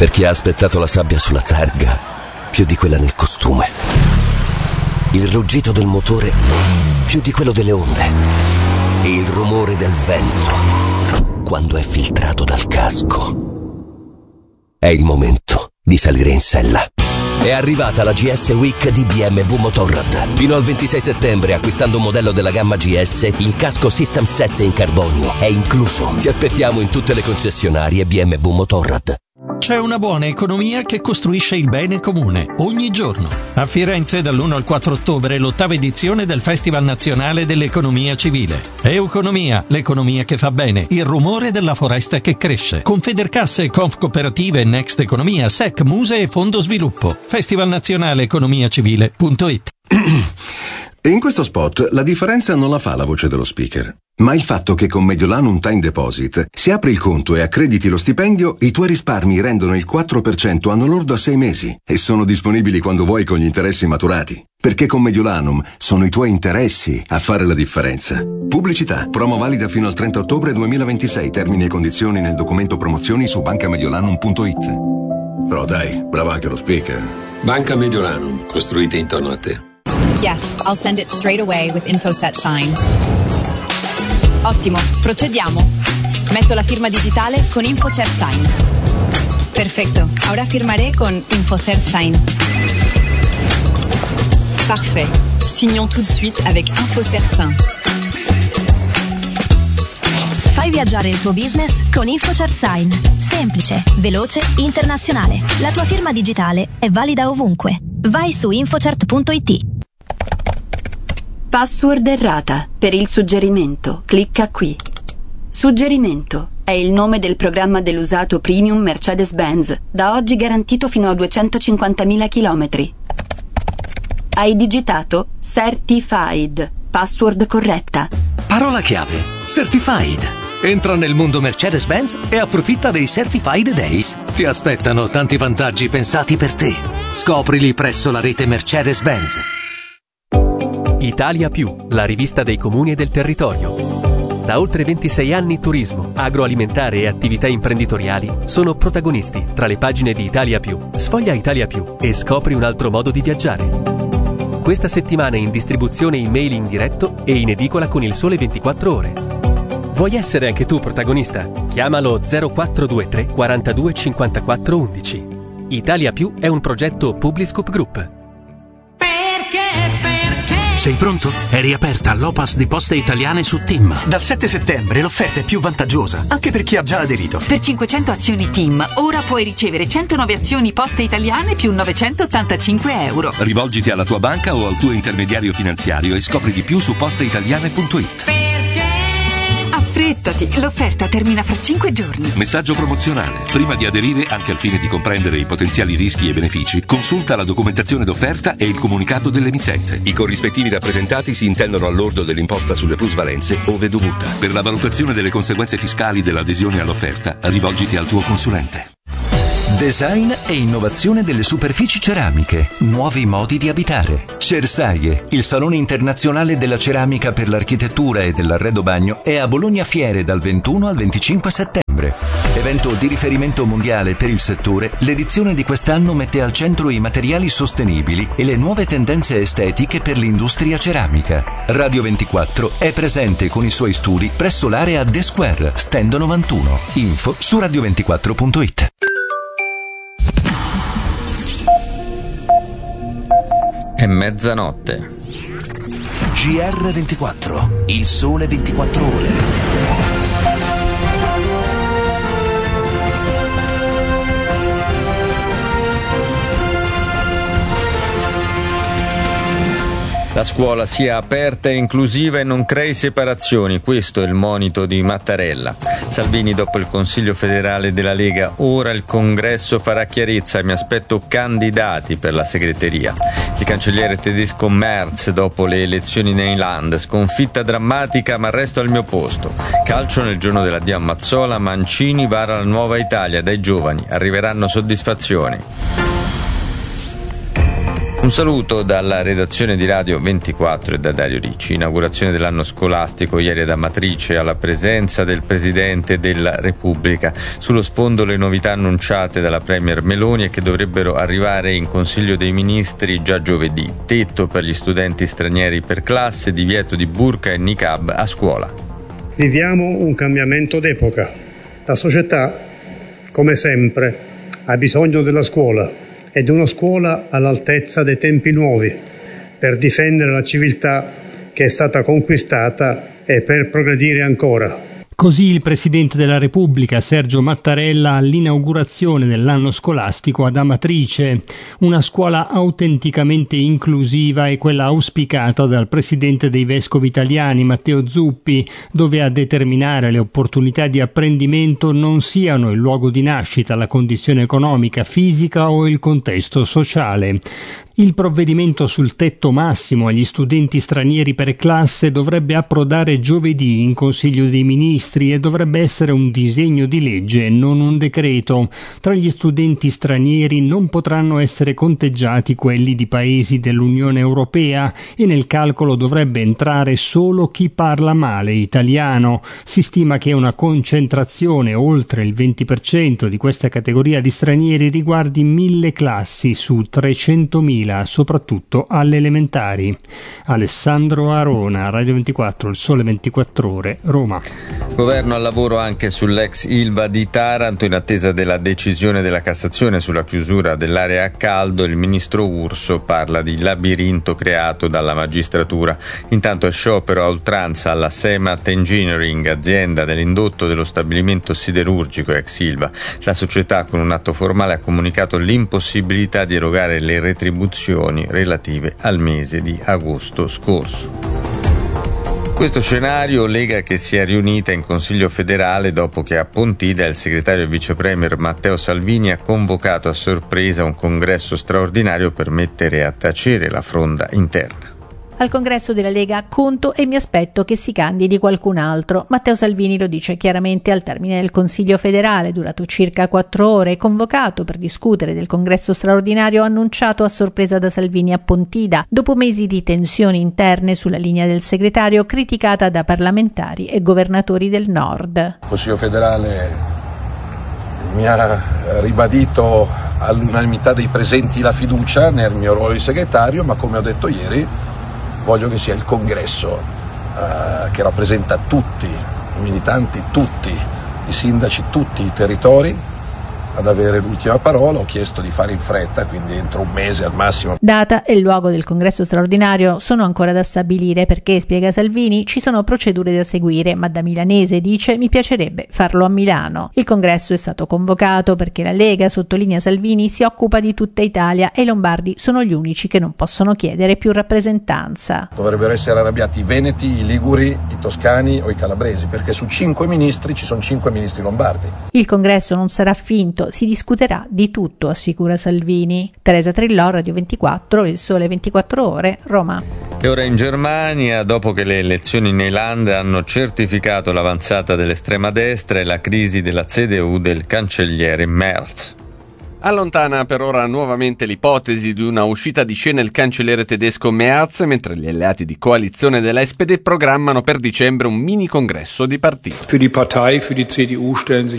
perché ha aspettato la sabbia sulla targa più di quella nel costume, il ruggito del motore più di quello delle onde e il rumore del vento quando è filtrato dal casco. È il momento di salire in sella. È arrivata la GS Week di BMW Motorrad. Fino al 26 settembre, acquistando un modello della gamma GS, il casco System 7 in carbonio è incluso. Ti aspettiamo in tutte le concessionarie BMW Motorrad. C'è una buona economia che costruisce il bene comune ogni giorno. A Firenze dall'1 al 4 ottobre l'8ª edizione del Festival Nazionale dell'Economia Civile. Euconomia, l'economia che fa bene, il rumore della foresta che cresce. Confedercasse, Confcooperative, Next Economia, SEC, Muse e Fondo Sviluppo. Festivalnazionaleeconomiacivile.it. In questo spot la differenza non la fa la voce dello speaker, ma il fatto che con Mediolanum Time Deposit, se apri il conto e accrediti lo stipendio, i tuoi risparmi rendono il 4% anno lordo a 6 mesi e sono disponibili quando vuoi con gli interessi maturati. Perché con Mediolanum sono i tuoi interessi a fare la differenza. Pubblicità. Promo valida fino al 30 ottobre 2026. Termini e condizioni nel documento promozioni su bancamediolanum.it. Però dai, bravo anche lo speaker. Banca Mediolanum, costruite intorno a te. Yes, I'll send it straight away with InfoSet Sign. Ottimo, procediamo. Metto la firma digitale con InfoCert Sign. Perfecto, ahora firmaré con InfoCert Sign. Parfait. Signons tout de suite avec InfoCert Sign. Fai viaggiare il tuo business con InfoCert Sign. Semplice, veloce, internazionale. La tua firma digitale è valida ovunque. Vai su infocert.it. Password errata. Per il suggerimento, clicca qui. Suggerimento è il nome del programma dell'usato premium Mercedes-Benz, da oggi garantito fino a 250.000 chilometri. Hai digitato Certified. Password corretta. Parola chiave: Certified. Entra nel mondo Mercedes-Benz e approfitta dei Certified Days. Ti aspettano tanti vantaggi pensati per te. Scoprili presso la rete Mercedes-Benz. Italia Più, la rivista dei comuni e del territorio. Da oltre 26 anni turismo, agroalimentare e attività imprenditoriali sono protagonisti tra le pagine di Italia Più. Sfoglia Italia Più e scopri un altro modo di viaggiare. Questa settimana in distribuzione email in diretto e in edicola con Il Sole 24 Ore. Vuoi essere anche tu protagonista? Chiamalo 0423 42 54 11. Italia Più è un progetto Publiscoop Group. Sei pronto? È riaperta l'Opas di Poste Italiane su TIM. Dal 7 settembre l'offerta è più vantaggiosa, anche per chi ha già aderito. Per 500 azioni TIM, ora puoi ricevere 109 azioni Poste Italiane più 985 euro. Rivolgiti alla tua banca o al tuo intermediario finanziario e scopri di più su posteitaliane.it. Affrettati, l'offerta termina fra 5 giorni. Messaggio promozionale. Prima di aderire, anche al fine di comprendere i potenziali rischi e benefici, consulta la documentazione d'offerta e il comunicato dell'emittente. I corrispettivi rappresentati si intendono al lordo dell'imposta sulle plusvalenze ove dovuta. Per la valutazione delle conseguenze fiscali dell'adesione all'offerta, rivolgiti al tuo consulente. Design e innovazione delle superfici ceramiche, nuovi modi di abitare. Cersaie, il salone internazionale della ceramica per l'architettura e dell'arredo bagno, è a Bologna Fiere dal 21 al 25 settembre. Evento di riferimento mondiale per il settore, l'edizione di quest'anno mette al centro i materiali sostenibili e le nuove tendenze estetiche per l'industria ceramica. Radio 24 è presente con i suoi studi presso l'area The Square, stand 91. Info su radio24.it. È mezzanotte. GR24, il sole 24 ore. La scuola sia aperta e inclusiva e non crei separazioni, questo è il monito di Mattarella. Salvini dopo il Consiglio federale della Lega, ora il Congresso farà chiarezza, mi aspetto candidati per la segreteria. Il cancelliere tedesco Merz dopo le elezioni nei Land, sconfitta drammatica ma resto al mio posto. Calcio nel giorno dell'addio a Mazzola, Mancini vara la nuova Italia, dai giovani arriveranno soddisfazioni. Un saluto dalla redazione di Radio 24 e da Dario Ricci. Inaugurazione dell'anno scolastico ieri ad Amatrice alla presenza del Presidente della Repubblica. Sullo sfondo le novità annunciate dalla Premier Meloni e che dovrebbero arrivare in Consiglio dei Ministri già giovedì. Tetto per gli studenti stranieri per classe, divieto di burqa e niqab a scuola. Viviamo un cambiamento d'epoca. La società, come sempre, ha bisogno della scuola. Ed una scuola all'altezza dei tempi nuovi, per difendere la civiltà che è stata conquistata e per progredire ancora. Così il Presidente della Repubblica, Sergio Mattarella, all'inaugurazione dell'anno scolastico ad Amatrice. Una scuola autenticamente inclusiva è quella auspicata dal Presidente dei Vescovi Italiani, Matteo Zuppi, dove a determinare le opportunità di apprendimento non siano il luogo di nascita, la condizione economica, fisica o il contesto sociale. Il provvedimento sul tetto massimo agli studenti stranieri per classe dovrebbe approdare giovedì in Consiglio dei Ministri e dovrebbe essere un disegno di legge, non un decreto. Tra gli studenti stranieri non potranno essere conteggiati quelli di paesi dell'Unione Europea e nel calcolo dovrebbe entrare solo chi parla male italiano. Si stima che una concentrazione oltre il 20% di questa categoria di stranieri riguardi 1.000 classi su 300.000. Soprattutto alle elementari. Alessandro Arona, Radio 24, Il Sole 24 Ore, Roma. Governo al lavoro anche sull'ex Ilva di Taranto. In attesa della decisione della Cassazione sulla chiusura dell'area a caldo, il ministro Urso parla di labirinto creato dalla magistratura. Intanto è sciopero a oltranza alla Semat Engineering, azienda dell'indotto dello stabilimento siderurgico ex Ilva. La società con un atto formale ha comunicato l'impossibilità di erogare le retribuzioni relative al mese di agosto scorso. Questo scenario Lega che si è riunita in Consiglio federale dopo che a Pontida il segretario e vice premier Matteo Salvini ha convocato a sorpresa un congresso straordinario per mettere a tacere la fronda interna. Al congresso della Lega conto e mi aspetto che si candidi qualcun altro. Matteo Salvini lo dice chiaramente al termine del Consiglio federale, durato circa 4 ore, convocato per discutere del congresso straordinario annunciato a sorpresa da Salvini a Pontida, dopo mesi di tensioni interne sulla linea del segretario criticata da parlamentari e governatori del Nord. Il Consiglio federale mi ha ribadito all'unanimità dei presenti la fiducia nel mio ruolo di segretario, ma come ho detto ieri voglio che sia il congresso che rappresenta tutti i militanti, tutti i sindaci, tutti i territori ad avere l'ultima parola. Ho chiesto di fare in fretta, quindi entro un mese al massimo. Data e luogo del congresso straordinario sono ancora da stabilire perché, spiega Salvini, ci sono procedure da seguire, ma da milanese dice mi piacerebbe farlo a Milano. Il congresso è stato convocato perché la Lega, sottolinea Salvini, si occupa di tutta Italia e i lombardi sono gli unici che non possono chiedere più rappresentanza. Dovrebbero essere arrabbiati i veneti, i liguri, i toscani o i calabresi, perché su 5 ministri ci sono 5 ministri lombardi. Il congresso non sarà finto, si discuterà di tutto, assicura Salvini. Teresa Trillò, Radio 24, Il Sole 24 Ore, Roma. E ora in Germania, dopo che le elezioni nei Land hanno certificato l'avanzata dell'estrema destra e la crisi della CDU del cancelliere Merz. Allontana per ora nuovamente l'ipotesi di una uscita di scena il cancelliere tedesco Merz, mentre gli alleati di coalizione della SPD programmano per dicembre un mini congresso di partito. Für die Partei, für die CDU stellen sich